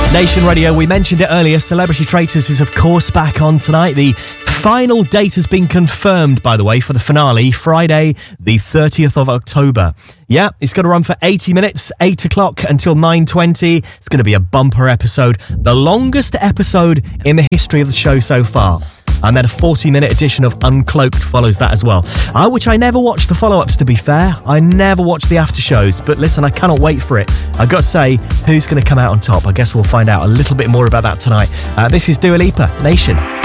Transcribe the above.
Nation Radio, we mentioned it earlier, Celebrity Traitors is of course back on tonight. The final date has been confirmed, by the way, for the finale, Friday the 30th of October. Yeah, it's going to run for 80 minutes, 8 o'clock until 9:20. It's going to be a bumper episode, the longest episode in the history of the show so far. And then a 40-minute edition of Uncloaked follows that as well. Which I never watched the follow-ups, to be fair. I never watched the after shows. But listen, I cannot wait for it. I've got to say, who's going to come out on top? I guess we'll find out a little bit more about that tonight. This is Dua Lipa, Nation.